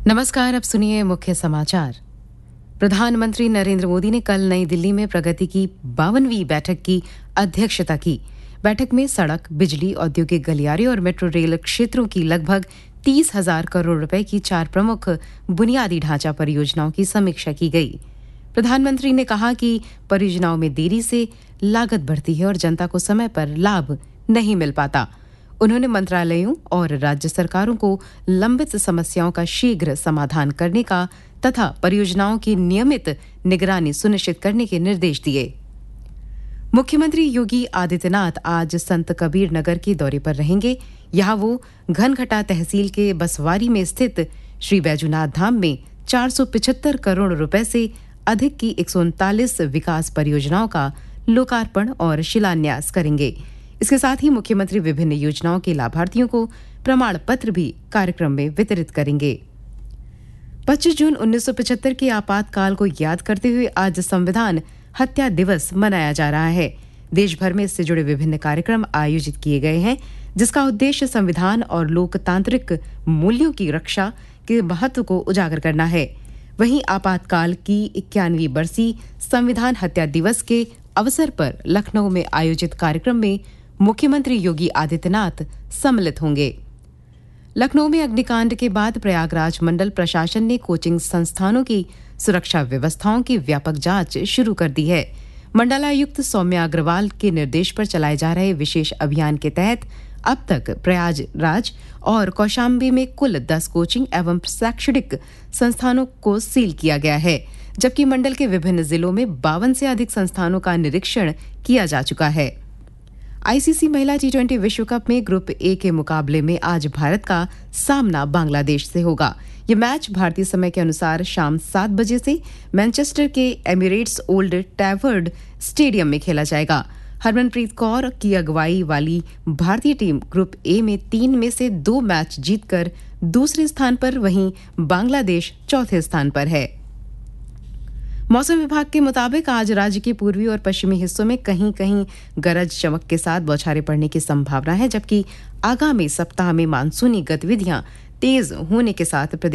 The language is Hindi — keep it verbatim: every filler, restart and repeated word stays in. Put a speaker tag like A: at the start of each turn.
A: नमस्कार, अब सुनिए मुख्य समाचार। प्रधानमंत्री नरेंद्र मोदी ने कल नई दिल्ली में प्रगति की बावनवीं बैठक की अध्यक्षता की। बैठक में सड़क, बिजली, औद्योगिक गलियारे और मेट्रो रेल क्षेत्रों की लगभग तीस हजार करोड़ रुपए की चार प्रमुख बुनियादी ढांचा परियोजनाओं की समीक्षा की गई। प्रधानमंत्री ने कहा कि परियोजनाओं में देरी से लागत बढ़ती है और जनता को समय पर लाभ नहीं मिल पाता। उन्होंने मंत्रालयों और राज्य सरकारों को लंबित समस्याओं का शीघ्र समाधान करने का तथा परियोजनाओं की नियमित निगरानी सुनिश्चित करने के निर्देश दिए। मुख्यमंत्री योगी आदित्यनाथ आज संत कबीर नगर के दौरे पर रहेंगे। यहां वो घनघटा तहसील के बसवारी में स्थित श्री बैजूनाथ धाम में चार सौ पिछहत्तर करोड़ रुपए से अधिक की एक सौ उनतालीस विकास परियोजनाओं का लोकार्पण और शिलान्यास करेंगे। इसके साथ ही मुख्यमंत्री विभिन्न योजनाओं के लाभार्थियों को प्रमाण पत्र भी कार्यक्रम में वितरित करेंगे। पच्चीस जून उन्नीस सौ पचहत्तर के आपातकाल को याद करते हुए आज संविधान हत्या दिवस मनाया जा रहा है। देश भर में इससे जुड़े विभिन्न कार्यक्रम आयोजित किए गए हैं, जिसका उद्देश्य संविधान और लोकतांत्रिक मूल्यों की रक्षा के महत्व को उजागर करना है। वहीं आपातकाल की इक्यानवीं बरसी संविधान हत्या दिवस के अवसर पर लखनऊ में आयोजित कार्यक्रम में मुख्यमंत्री योगी आदित्यनाथ सम्मिलित होंगे। लखनऊ में अग्निकांड के बाद प्रयागराज मंडल प्रशासन ने कोचिंग संस्थानों की सुरक्षा व्यवस्थाओं की व्यापक जांच शुरू कर दी है। मंडलायुक्त सौम्या अग्रवाल के निर्देश पर चलाए जा रहे विशेष अभियान के तहत अब तक प्रयागराज और कौशाम्बी में कुल दस कोचिंग एवं शैक्षणिक संस्थानों को सील किया गया है, जबकि मंडल के विभिन्न जिलों में बावन से अधिक संस्थानों का निरीक्षण किया जा चुका है। आईसीसी महिला टी ट्वेंटी विश्व कप में ग्रुप ए के मुकाबले में आज भारत का सामना बांग्लादेश से होगा। ये मैच भारतीय समय के अनुसार शाम सात बजे से मैनचेस्टर के एमिरेट्स ओल्ड ट्रैफर्ड स्टेडियम में खेला जाएगा। हरमनप्रीत कौर की अगुवाई वाली भारतीय टीम ग्रुप ए में तीन में से दो मैच जीतकर दूसरे स्थान पर, वहीं बांग्लादेश चौथे स्थान पर है। मौसम विभाग के मुताबिक आज राज्य के पूर्वी और पश्चिमी हिस्सों में कहीं कहीं गरज चमक के साथ बौछारें पड़ने की संभावना है, जबकि आगामी सप्ताह में मानसूनी गतिविधियां तेज होने के साथ प्रदेश